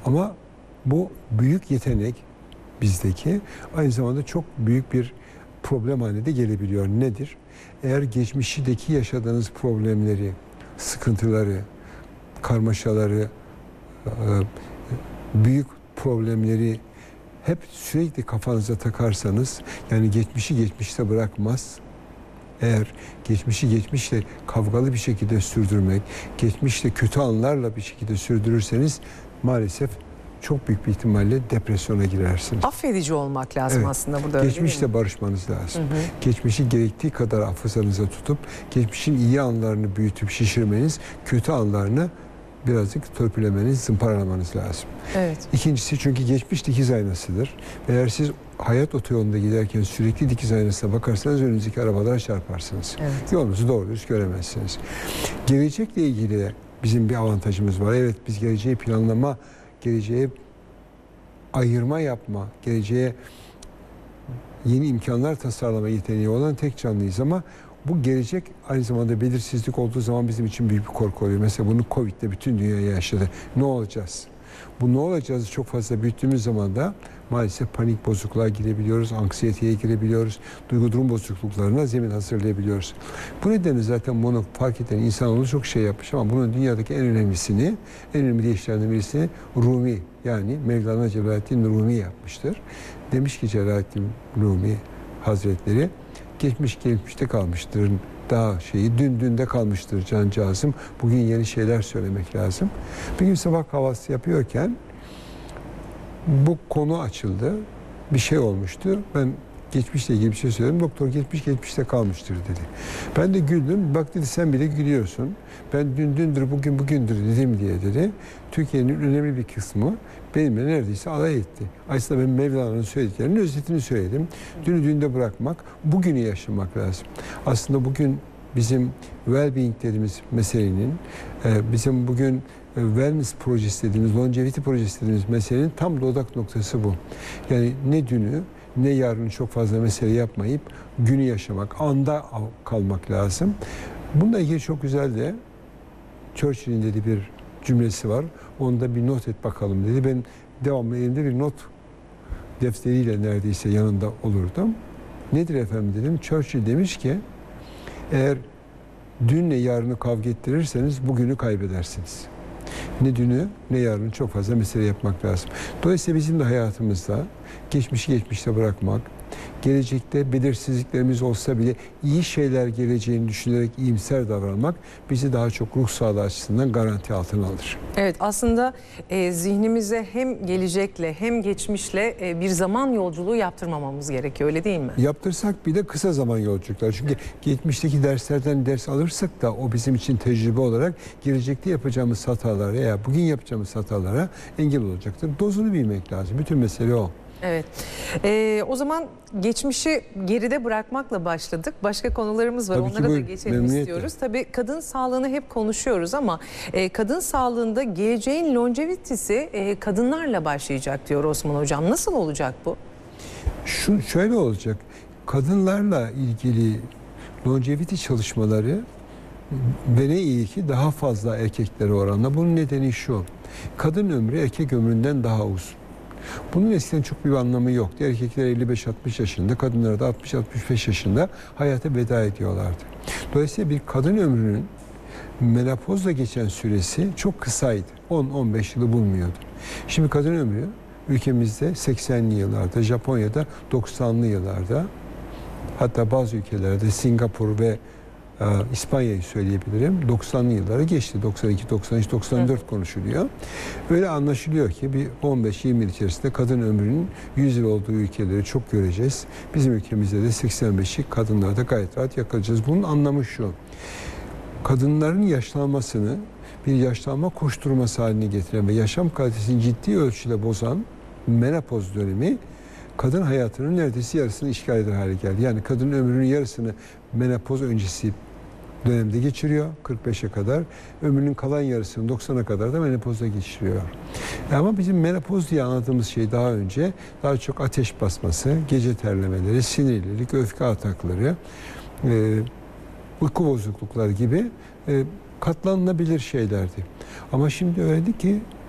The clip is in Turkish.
Ama bu büyük yetenek bizdeki aynı zamanda çok büyük bir problem haline de gelebiliyor. Nedir? Eğer geçmişteki yaşadığınız problemleri, sıkıntıları, karmaşaları, büyük problemleri hep sürekli kafanıza takarsanız, yani geçmişi geçmişte bırakmaz. Eğer geçmişi geçmişle kavgalı bir şekilde sürdürmek, geçmişte kötü anlarla bir şekilde sürdürürseniz maalesef çok büyük bir ihtimalle depresyona girersiniz. Affedici olmak lazım aslında burada. Geçmişle barışmanız lazım. Geçmişi gerektiği kadar hafızanıza tutup geçmişin iyi anlarını büyütüp şişirmeniz, kötü anlarını birazcık törpülemeniz, zımparalamanız lazım. Evet. İkincisi, çünkü geçmiş dikiz aynasıdır. Eğer siz hayat otoyolunda giderken sürekli dikiz aynasına bakarsanız önünüzdeki arabalara çarparsınız. Evet. Yolunuzu doğru düz göremezsiniz. Gelecekle ilgili bizim bir avantajımız var. Evet, biz geleceği planlama, geleceğe ayırma yapma, geleceğe yeni imkanlar tasarlama yeteneği olan tek canlıyız ama bu gelecek aynı zamanda belirsizlik olduğu zaman bizim için büyük bir korku oluyor. Mesela bunu Covid'de bütün dünya yaşadı. Ne olacağız? Bu ne olacağız çok fazla büyüttüğümüz zaman da maalesef panik bozukluğa girebiliyoruz, anksiyeteye girebiliyoruz, duygu durum bozukluklarına zemin hazırlayabiliyoruz. Bu nedenle zaten bunu fark eden insanoğlu çok şey yapmış ama bunun dünyadaki en önemli işlerden birisini Rumi, yani Mevlana Celaleddin Rumi yapmıştır. Demiş ki Celaleddin Rumi Hazretleri, geçmiş geçmişte kalmıştır, dün dünde kalmıştır cancağızım. Bugün yeni şeyler söylemek lazım. Bir gün sabah kahvaltısı yapıyorken bu konu açıldı. Bir şey olmuştu. Ben geçmişle ilgili bir şey söyledim. Doktor geçmiş geçmişte kalmıştır dedi. Ben de güldüm. Bak dedi, sen bile gülüyorsun. Ben dün dündür, bugün bugündür dedim diye dedi. Türkiye'nin önemli bir kısmı benimle neredeyse alay etti. Aslında ben Mevlana'nın söylediklerinin özetini söyledim. Dünü dünde bırakmak, bugünü yaşamak lazım. Aslında bugün bizim well-being dediğimiz meselenin, bizim bugün wellness projesi dediğimiz, longevity projesi dediğimiz meselenin tam da odak noktası bu. Yani ne dünü ne yarını çok fazla mesele yapmayıp günü yaşamak, anda kalmak lazım. Bununla ilgili çok güzel de Churchill'in dediği bir cümlesi var. Onu da bir not et bakalım dedi. Ben devamlı elimde bir not defteriyle neredeyse yanında olurdum. Nedir efendim dedim. Churchill demiş ki, eğer dünle yarını kavga ettirirseniz bugünü kaybedersiniz. Ne dünü ne yarını çok fazla mesele yapmak lazım. Dolayısıyla bizim de hayatımızda geçmişi geçmişte bırakmak, gelecekte belirsizliklerimiz olsa bile iyi şeyler geleceğini düşünerek iyimser davranmak bizi daha çok ruh sağlığı açısından garanti altına alır. Evet, aslında zihnimize hem gelecekle hem geçmişle bir zaman yolculuğu yaptırmamamız gerekiyor, öyle değil mi? Yaptırsak bile kısa zaman yolculuklar. Çünkü geçmişteki derslerden ders alırsak da o bizim için tecrübe olarak gelecekte yapacağımız hatalara veya bugün yapacağımız hatalara engel olacaktır. Dozunu bilmek lazım. Bütün mesele o. Evet. O zaman geçmişi geride bırakmakla başladık. Başka konularımız var. Tabii onlara da geçelim istiyoruz. Tabii kadın sağlığını hep konuşuyoruz ama kadın sağlığında geleceğin longevitisi kadınlarla başlayacak diyor Osman Hocam. Nasıl olacak bu? Şöyle olacak. Kadınlarla ilgili longevity çalışmaları ve ne iyi ki daha fazla erkeklere oranla. Bunun nedeni şu. Kadın ömrü erkek ömründen daha uzun. Bunun eskiden çok bir anlamı yoktu. Erkekler 55-60 yaşında, kadınlar da 60-65 yaşında hayata veda ediyorlardı. Dolayısıyla bir kadın ömrünün menopozla geçen süresi çok kısaydı. 10-15 yılı bulmuyordu. Şimdi kadın ömrü ülkemizde 80'li yıllarda, Japonya'da 90'lı yıllarda, hatta bazı ülkelerde Singapur ve İspanya'yı söyleyebilirim. 90'lı yılları geçti. 92, 93, 94 konuşuluyor. Öyle anlaşılıyor ki bir 15-20 yıl içerisinde kadın ömrünün 100 yıl olduğu ülkeleri çok göreceğiz. Bizim ülkemizde de 85'i kadınlarda gayet rahat yakalayacağız. Bunun anlamı şu. Kadınların yaşlanmasını bir yaşlanma koşturması haline getiren ve yaşam kalitesini ciddi ölçüde bozan menopoz dönemi kadın hayatının neredeyse yarısını işgal eder hale geldi. Yani kadın ömrünün yarısını menopoz öncesi dönemde geçiriyor 45'e kadar. Ömrünün kalan yarısını 90'a kadar da menopozda geçiriyor. Ama bizim menopoz diye anladığımız şey daha önce daha çok ateş basması, gece terlemeleri, sinirlilik, öfke atakları, uyku bozuklukları gibi katlanılabilir şeylerdi. Ama şimdi öyle ki